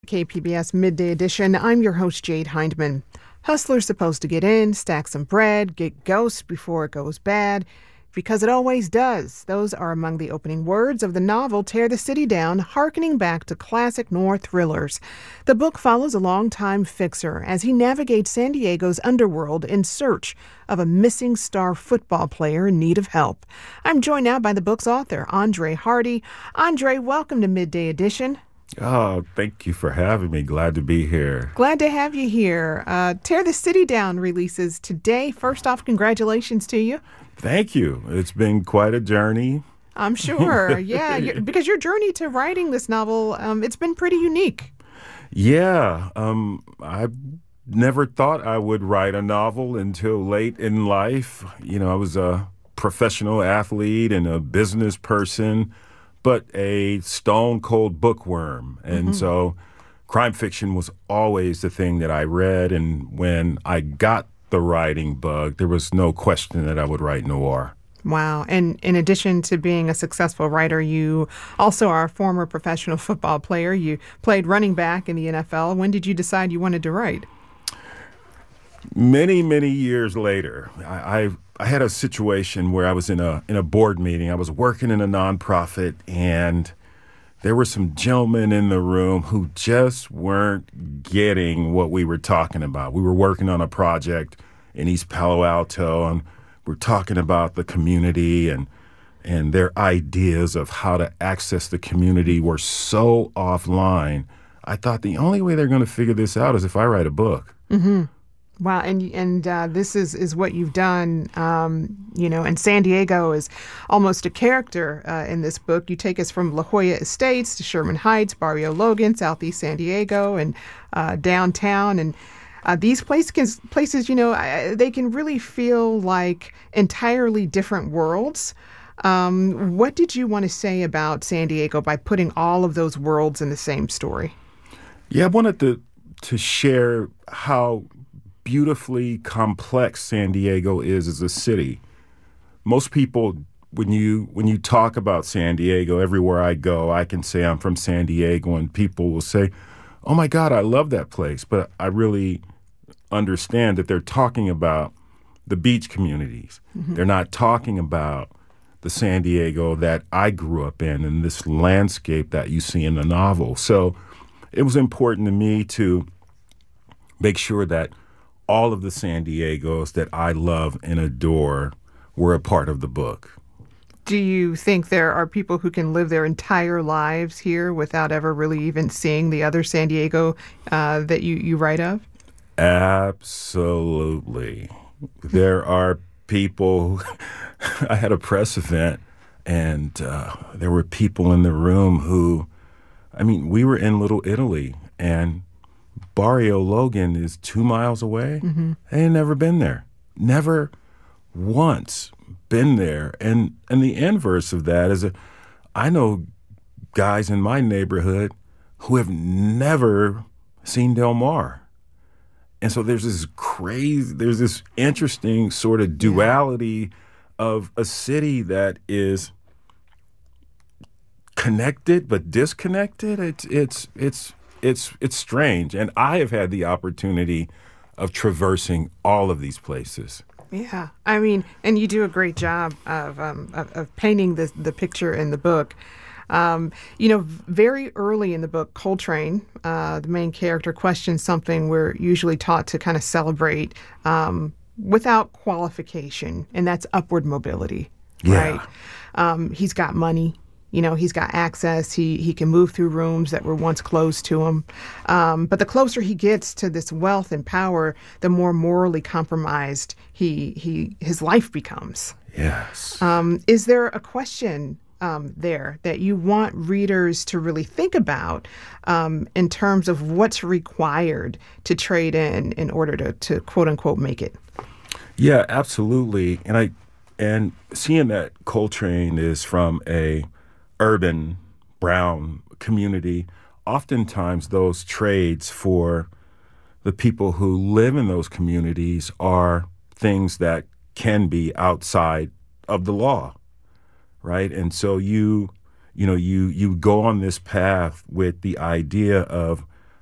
KPBS Midday Edition. I'm your host, Jade Hindman. Hustler's supposed to get in, stack some bread, get ghost before it goes bad, because it always does. Those are among the opening words of the novel Tear the City Down, hearkening back to classic noir thrillers. The book follows a longtime fixer as he navigates San Diego's underworld in search of a missing star football player in need of help. I'm joined now by the book's author, Andre Hardy. Andre, welcome to Midday Edition. Oh, thank you for having me. Glad to be here. Glad to have you here. Tear the City Down releases today. First off, congratulations to you. Thank you. It's been quite a journey. I'm sure. Yeah, because your journey to writing this novel, it's been pretty unique. Yeah. I never thought I would write a novel until late in life. You know, I was a professional athlete and a business person, but a stone-cold bookworm. And so crime fiction was always the thing that I read. And when I got the writing bug, there was no question that I would write noir. Wow. And in addition to being a successful writer, you also are a former professional football player. You played running back in the NFL. When did you decide you wanted to write? Many, many years later. I had a situation where I was in a board meeting. I was working in a nonprofit, and there were some gentlemen in the room who just weren't getting what we were talking about. We were working on a project in East Palo Alto, and we're talking about the community, and their ideas of how to access the community were so offline. I thought the only way they're going to figure this out is if I write a book. Mm-hmm. Wow, and this is what you've done, and San Diego is almost a character in this book. You take us from La Jolla Estates to Sherman Heights, Barrio Logan, Southeast San Diego, and downtown. And these places, they can really feel like entirely different worlds. What did you want to say about San Diego by putting all of those worlds in the same story? Yeah, I wanted to share how beautifully complex San Diego is as a city. Most people, when you talk about San Diego, everywhere I go, I can say I'm from San Diego, and people will say, "Oh my God, I love that place." But I really understand that they're talking about the beach communities. Mm-hmm. They're not talking about the San Diego that I grew up in and this landscape that you see in the novel. So it was important to me to make sure that all of the San Diegos that I love and adore were a part of the book. Do you think there are people who can live their entire lives here without ever really even seeing the other San Diego that you write of? Absolutely. There are people. I had a press event, and there were people in the room who, we were in Little Italy, and Barrio Logan is 2 miles away. Mm-hmm. They had never been there. Never once been there. And the inverse of that is I know guys in my neighborhood who have never seen Del Mar. And so there's this interesting sort of duality of a city that is connected but disconnected. It's strange, and I have had the opportunity of traversing all of these places. Yeah, and you do a great job of painting the picture in the book. Very early in the book, Coltrane, the main character, questions something we're usually taught to kind of celebrate without qualification, and that's upward mobility, right? He's got money. He's got access. He can move through rooms that were once closed to him. But the closer he gets to this wealth and power, the more morally compromised his life becomes. Yes. Is there a question there that you want readers to really think about in terms of what's required to trade in order to quote unquote make it? Yeah, absolutely. And seeing that Coltrane is from a urban brown community, oftentimes those trades for the people who live in those communities are things that can be outside of the law, right? And so you go on this path with the idea of